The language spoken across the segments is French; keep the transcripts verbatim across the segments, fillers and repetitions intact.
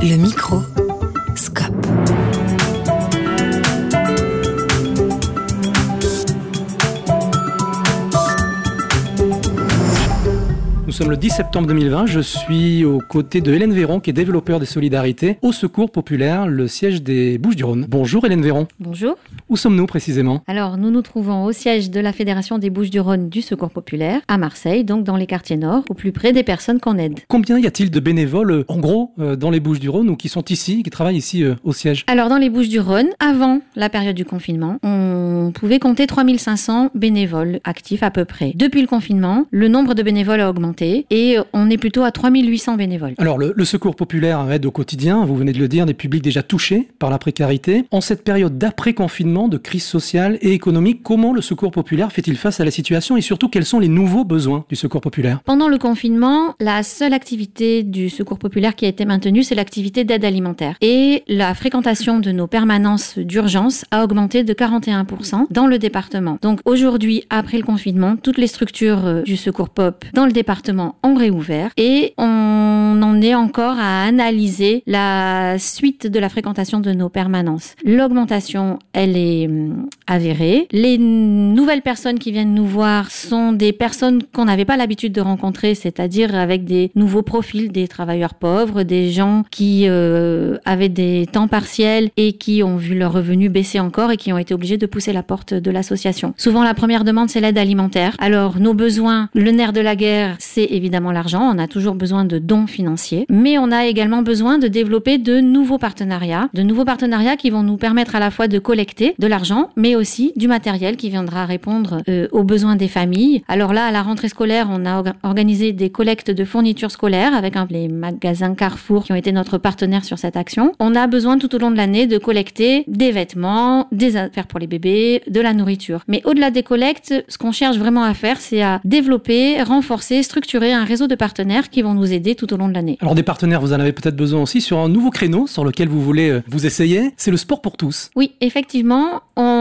Le micro, Scope. Nous sommes le dix septembre deux mille vingt, je suis aux côtés de Hélène Véron, qui est développeure des solidarités au Secours Populaire, le siège des Bouches-du-Rhône. Bonjour Hélène Véron. Bonjour. Où sommes-nous précisément ? Alors nous nous trouvons au siège de la Fédération des Bouches-du-Rhône du Secours Populaire, à Marseille, donc dans les quartiers nord, au plus près des personnes qu'on aide. Combien y a-t-il de bénévoles, euh, en gros, euh, dans les Bouches-du-Rhône ou qui sont ici, qui travaillent ici euh, au siège ? Alors dans les Bouches-du-Rhône, avant la période du confinement, on pouvait compter trois mille cinq cents bénévoles actifs à peu près. Depuis le confinement, le nombre de bénévoles a augmenté et on est plutôt à trois mille huit cents bénévoles. Alors le, le Secours Populaire aide au quotidien, vous venez de le dire, des publics déjà touchés par la précarité. En cette période d'après-confinement, de crise sociale et économique, comment le Secours Populaire fait-il face à la situation et surtout quels sont les nouveaux besoins du Secours Populaire ? Pendant le confinement, la seule activité du Secours Populaire qui a été maintenue, c'est l'activité d'aide alimentaire. Et la fréquentation de nos permanences d'urgence a augmenté de quarante et un pour cent dans le département. Donc aujourd'hui, après le confinement, toutes les structures du Secours Pop dans le département ont réouvert et on en est encore à analyser la suite de la fréquentation de nos permanences. L'augmentation, elle est avérée. Les nouvelles personnes qui viennent nous voir sont des personnes qu'on n'avait pas l'habitude de rencontrer, c'est-à-dire avec des nouveaux profils, des travailleurs pauvres, des gens qui euh, avaient des temps partiels et qui ont vu leurs revenus baisser encore et qui ont été obligés de pousser la porte de l'association. Souvent, la première demande, c'est l'aide alimentaire. Alors, nos besoins, le nerf de la guerre, c'est évidemment l'argent. On a toujours besoin de dons financiers, mais on a également besoin de développer de nouveaux partenariats, de nouveaux partenariats qui vont nous permettre à la fois de collecter de l'argent, mais aussi du matériel qui viendra répondre euh, aux besoins des familles. Alors là, à la rentrée scolaire, on a organisé des collectes de fournitures scolaires avec un, les magasins Carrefour qui ont été notre partenaire sur cette action. On a besoin tout au long de l'année de collecter des vêtements, des affaires pour les bébés, de la nourriture. Mais au-delà des collectes, ce qu'on cherche vraiment à faire, c'est à développer, renforcer, structurer un réseau de partenaires qui vont nous aider tout au long de l'année. Alors des partenaires, vous en avez peut-être besoin aussi sur un nouveau créneau sur lequel vous voulez euh, vous essayer, c'est le sport pour tous. Oui, effectivement,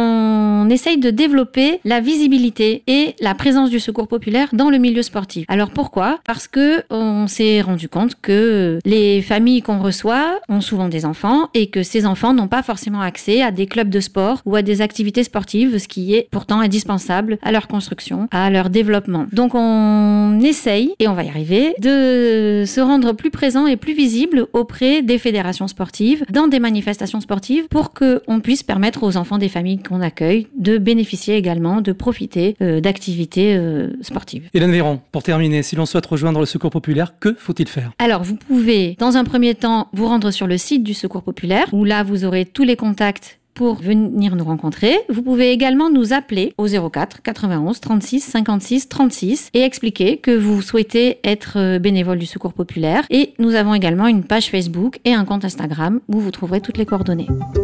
on essaye de développer la visibilité et la présence du Secours Populaire dans le milieu sportif. Alors pourquoi ? Parce que on s'est rendu compte que les familles qu'on reçoit ont souvent des enfants et que ces enfants n'ont pas forcément accès à des clubs de sport ou à des activités sportives, ce qui est pourtant indispensable à leur construction, à leur développement. Donc on essaye, et on va y arriver, de se rendre plus présent et plus visible auprès des fédérations sportives, dans des manifestations sportives, pour qu'on puisse permettre aux enfants des familles qu'on accueille de bénéficier également, de profiter euh, d'activités euh, sportives. Hélène Véron, pour terminer, si l'on souhaite rejoindre le Secours Populaire, que faut-il faire ? Alors, vous pouvez, dans un premier temps, vous rendre sur le site du Secours Populaire, où là, vous aurez tous les contacts pour venir nous rencontrer. Vous pouvez également nous appeler au zéro quatre quatre-vingt-onze trente-six cinquante-six trente-six et expliquer que vous souhaitez être bénévole du Secours Populaire. Et nous avons également une page Facebook et un compte Instagram où vous trouverez toutes les coordonnées.